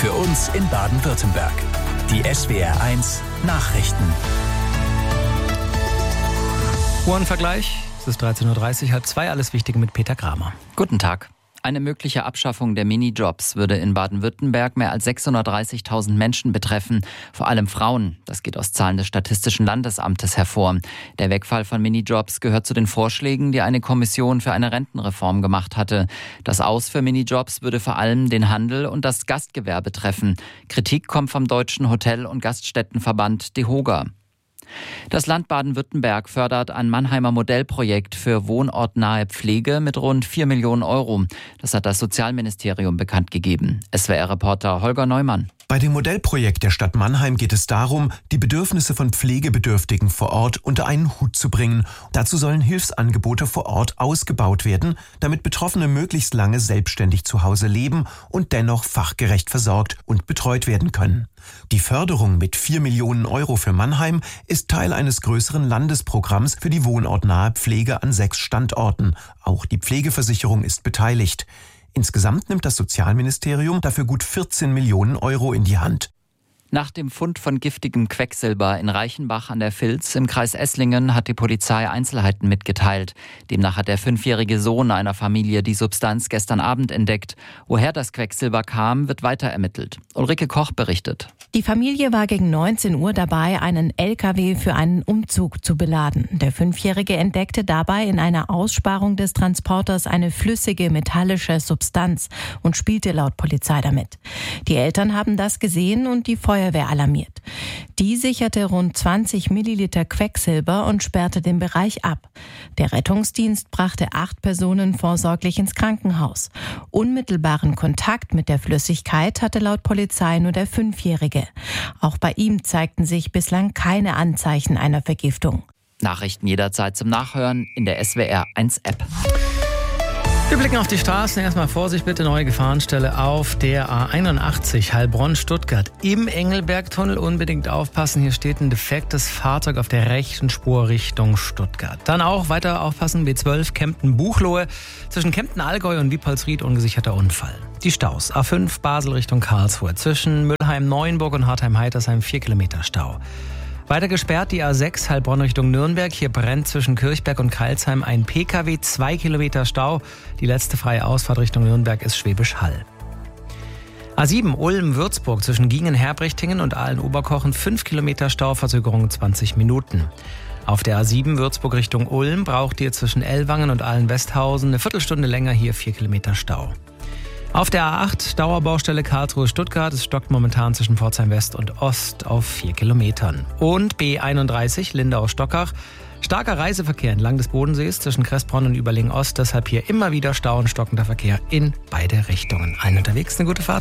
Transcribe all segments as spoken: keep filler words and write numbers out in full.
für uns in Baden-Württemberg. Die S W R eins Nachrichten. Uhrenvergleich. Es ist dreizehn Uhr dreißig, halb zwei, alles Wichtige mit Peter Kramer. Guten Tag. Eine mögliche Abschaffung der Minijobs würde in Baden-Württemberg mehr als sechshundertdreißigtausend Menschen betreffen, vor allem Frauen. Das geht aus Zahlen des Statistischen Landesamtes hervor. Der Wegfall von Minijobs gehört zu den Vorschlägen, die eine Kommission für eine Rentenreform gemacht hatte. Das Aus für Minijobs würde vor allem den Handel und das Gastgewerbe treffen. Kritik kommt vom Deutschen Hotel- und Gaststättenverband DEHOGA. Das Land Baden-Württemberg fördert ein Mannheimer Modellprojekt für wohnortnahe Pflege mit rund vier Millionen Euro. Das hat das Sozialministerium bekannt gegeben. S W R-Reporter Holger Neumann. Bei dem Modellprojekt der Stadt Mannheim geht es darum, die Bedürfnisse von Pflegebedürftigen vor Ort unter einen Hut zu bringen. Dazu sollen Hilfsangebote vor Ort ausgebaut werden, damit Betroffene möglichst lange selbstständig zu Hause leben und dennoch fachgerecht versorgt und betreut werden können. Die Förderung mit vier Millionen Euro für Mannheim ist Teil eines größeren Landesprogramms für die wohnortnahe Pflege an sechs Standorten. Auch die Pflegeversicherung ist beteiligt. Insgesamt nimmt das Sozialministerium dafür gut vierzehn Millionen Euro in die Hand. Nach dem Fund von giftigem Quecksilber in Reichenbach an der Vils im Kreis Esslingen hat die Polizei Einzelheiten mitgeteilt. Demnach hat der fünfjährige Sohn einer Familie die Substanz gestern Abend entdeckt. Woher das Quecksilber kam, wird weiter ermittelt. Ulrike Koch berichtet. Die Familie war gegen neunzehn Uhr dabei, einen L K W für einen Umzug zu beladen. Der Fünfjährige entdeckte dabei in einer Aussparung des Transporters eine flüssige metallische Substanz und spielte laut Polizei damit. Die Eltern haben das gesehen und die Feuerwehr alarmiert. Die sicherte rund zwanzig Milliliter Quecksilber und sperrte den Bereich ab. Der Rettungsdienst brachte acht Personen vorsorglich ins Krankenhaus. Unmittelbaren Kontakt mit der Flüssigkeit hatte laut Polizei nur der Fünfjährige. Auch bei ihm zeigten sich bislang keine Anzeichen einer Vergiftung. Nachrichten jederzeit zum Nachhören in der S W R eins App. Wir blicken auf die Straßen. Erstmal Vorsicht bitte, neue Gefahrenstelle auf der A einundachtzig Heilbronn-Stuttgart. Im Engelbergtunnel unbedingt aufpassen. Hier steht ein defektes Fahrzeug auf der rechten Spur Richtung Stuttgart. Dann auch weiter aufpassen, B zwölf Kempten-Buchloe. Zwischen Kempten-Allgäu und Diepholzried ungesicherter Unfall. Die Staus. A fünf Basel Richtung Karlsruhe. Zwischen Müllheim-Neuenburg und Hartheim-Heitersheim vier Kilometer Stau. Weiter gesperrt die A sechs Heilbronn Richtung Nürnberg. Hier brennt zwischen Kirchberg und Crailsheim ein P K W, zwei Kilometer Stau. Die letzte freie Ausfahrt Richtung Nürnberg ist Schwäbisch Hall. A sieben Ulm-Würzburg zwischen Giengen-Herbrichtingen und Aalen-Oberkochen fünf Kilometer Stau, Verzögerung zwanzig Minuten. Auf der A sieben Würzburg Richtung Ulm braucht ihr zwischen Ellwangen und Aalen-Westhausen eine Viertelstunde länger, hier vier Kilometer Stau. Auf der A acht Dauerbaustelle Karlsruhe-Stuttgart. Es stockt momentan zwischen Pforzheim West und Ost auf vier Kilometern. Und B einunddreißig Lindau-Stockach. Starker Reiseverkehr entlang des Bodensees zwischen Kressbronn und Überlingen-Ost. Deshalb hier immer wieder Stau und stockender Verkehr in beide Richtungen. Allen unterwegs eine gute Fahrt.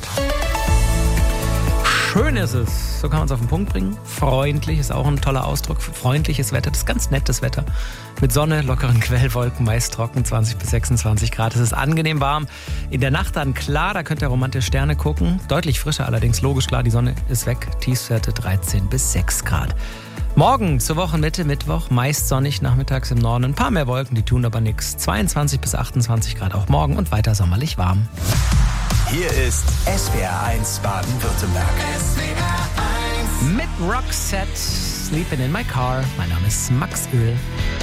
Schön ist es, so kann man es auf den Punkt bringen. Freundlich ist auch ein toller Ausdruck für freundliches Wetter. Das ist ganz nettes Wetter. Mit Sonne, lockeren Quellwolken, meist trocken, zwanzig bis sechsundzwanzig Grad. Es ist angenehm warm. In der Nacht dann klar, da könnt ihr romantisch Sterne gucken. Deutlich frischer allerdings, logisch klar, die Sonne ist weg. Tiefstwerte dreizehn bis sechs Grad. Morgen zur Wochenmitte, Mittwoch, meist sonnig, nachmittags im Norden. Ein paar mehr Wolken, die tun aber nichts. zweiundzwanzig bis achtundzwanzig Grad auch morgen und weiter sommerlich warm. Hier ist S W R eins Baden-Württemberg. S W R eins Mit Roxette, Sleeping in My Car. Mein Name ist Max Öl.